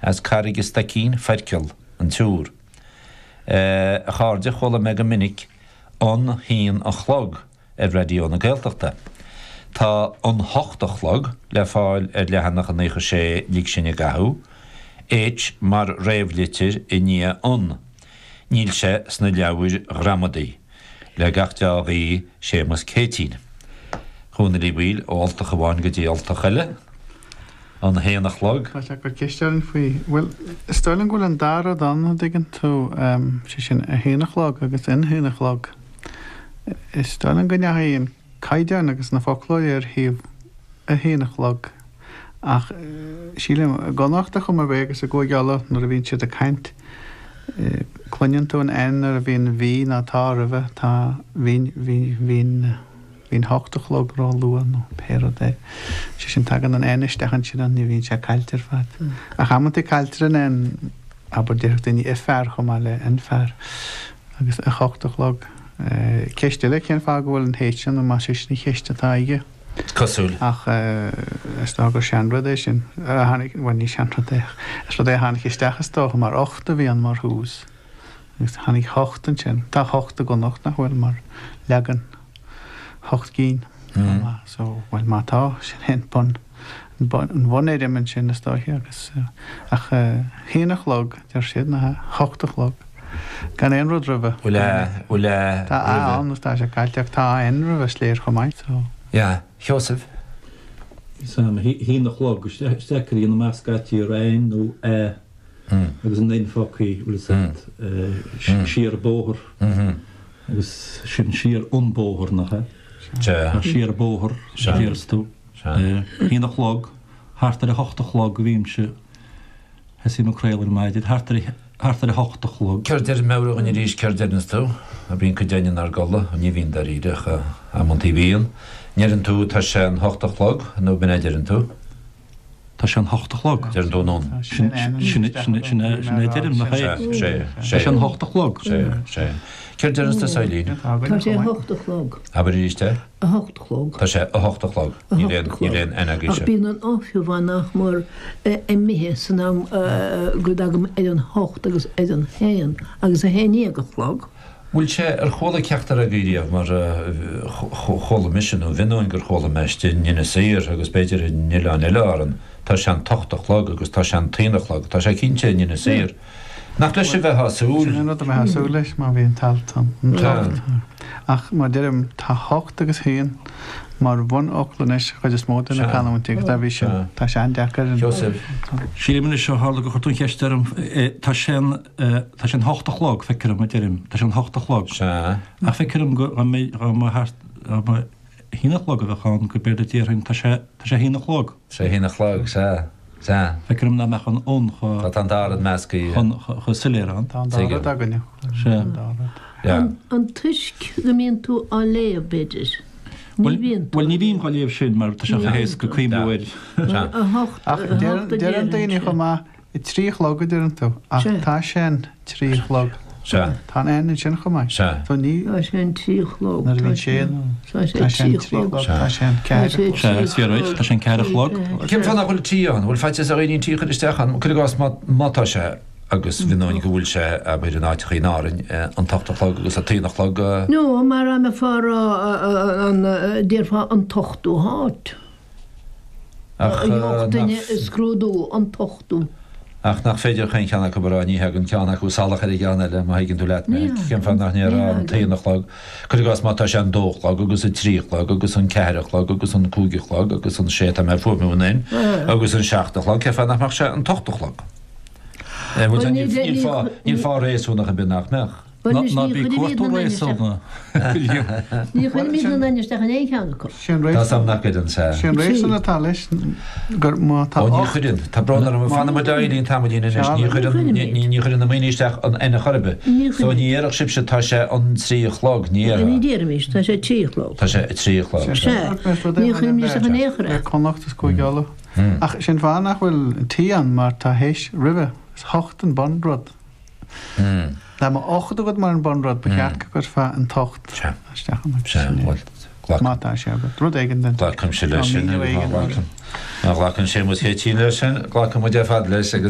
as Carrigus Stakeen Ferkel an túr. A cháde chola mega minic an híon a chlog radio na Gaeltachta. Tá an 8 chlog le fáil lehannach an 9 sé líg sinne gahu, éit mar réimhlitir I ní an. Níl sé sna leabhair gramadaí, le gachtaí sémas cétín. Chúna líbhíl ó altach bháin go dtí altach eile, an héana chlog. Tá sé go ceisteann faoi, well, stoilm go an dara dan digan tú sé sin a héana chlog agus in héana chlog. Is stoilm go neachaíon caideann agus na folklóir híomh a héana chlog. Ach sílim ganachta chum a bhégus a go geala nuair a bhíonn siad a caint. Cluineann tú an ar a bhíon bhí na tá ribh tá bhín 8 chlog rá luan nó péra é. Si sin tagan an éinistechan sin an ní bhíonn sé cailtir fad. A chamann cailtir an aber deircht daoine I fearr chum le an fearr agus a 8 chlog. Ceistile cén fá go bhfuil an héitsin ó má sé sin chéiste tá aige. Cosúil. Ach is tá go seanrad é sin hánig bhain ní seanrad é. Is rud é hánig istechas tócha mar 8 bhí an mar hús. Hánig 8 sin. Tá 8 go nacht nach bhfuil mar legan 8 cín. So bhfuil má tá sin hen bon an bhanéide man sin na stáithe agus ach héana chlog dear siad na 8 chlog. Gan éon rud rubh. Tá an tá sé caiilteach tá éon rubh sléir chomáid. Ja, Joseph. Hína chlog, stecarí na mascatí rain nó agus an éon focaí bhfuil siar bóthir agus sin siar unbóthir nach siar bóthir siarstú. Hína chlog, hartar a 8 chlog bhíimse hesí nó créalar maidir, hartar a 8 chlog. Ceirdir meabhrach an rís ceirdir tú, a bhíon go déanaan ar gola, a ní bhíon dar íireach a mantí bhíon. Níar tú tá sé an 8 chlog, nó b'idir an tú? Tá sé an 8 chlog. Dear an dónón. Sinna éidirm nach sé an 8 chlog. sé. Ceirdir an stasáilín? Tá sé 8 chlog. Aber ríiste? A 8 chlog. Tá sé a 8 chlog. Ní réon enagíise. Ach bíon an áfiúhánach mar mithe san am go agam an 8 agus an héan agus a héine go chlog. Bhfuil sé ar chola ceachtar a gairíomh mar chola mission ó bhinúin gur chola meiste nína saoir agus beidir níile an eileáran. Tá sé an 8 chlog agus tá sé an 10 chlog. Tá sé cinse nína saoir. Nach lei sé bheith hasúil. Sin rud a bheith hasúil leis má bhíon taltam. Ach mar deirm tá 8 agus héan mar bhain ochlanis chuid is móta na canamtí a bhí se tá sé an deachar. Joseph. Sílimna seo hála go chuirtún cheistem tá sin 8 chlog fecirm a deirm. Tá sin 8 chlog. A fecirm go hína chlog a bheitán go beir tíirn tá sé hína chlog. Sé hína chlog, sé. Fecirm na meach an ón Tá an dárad meascaí. chu siléran. Tá an dárad aganne. An tuisc go míon tú á léamh beidir. Well, ní bhíon go léamh sin mar tá se hééis go cuiimhid. Ach dearan daoine chu má I 3 chlog a dearan tú. Ach tá sin 3 chlog. Tá éan sin chumáid. Tá ní sin 3 chlog. na bhíon sé tá sin 3 chlog. Tá sin ceir. Tá sin ceir chlog. Cim fanna bhfuil tíán, bhfuil feitte a réon tícha isteachan, chuileás mátá sé agus bhíóin go bhfuil sé a beidir náitichaí nárin an 8 chlog agus a 10 chlog. No, mar am far an déirfa an tochtú hát. Jochtainine scrúdú an tochtú. Ach nach féidir chuin ceanna go bráí hegann ceannach chu salach ar gceanile má higann tú leit me cin fan nach níar an 10 chlog. Chuileás mátá sé an 2 chlog agus a 3 chlog agus an 4 chlog agus an 2 chlog agus an 7 mar fuórmúnain agus an 6 chlog ce fan nach sé an 8 chlog. Níl fá rééisú nach a bin nach meach. Na bí cuatú rééisna. Ní chuin mí naisteach an é cheanna go. Sin Tá sam nach an sé. Sin rééis an atá leis gur má tá ní chuirin, Tá branar am fanna mar daíonn tamíine ní chuirin na míisteach an ina chorbe. So ní éach sib se tá sé an 3 chlog ní Ní déirmis, tá sé 3 chlog. Tá sé 3 chlog. Ní chuin mí an échre. Connachttas go geala. Ach sin bhánach bhfuil tían mar tá héis ribh 8 an bonrod. Tá má 8 go mar an bonrod becheart gur fá an tocht. Mátá sé rud éigen den. Glácum se lei sin. Glácum sé mu hétíí lei sin, glácum mu defad leis agus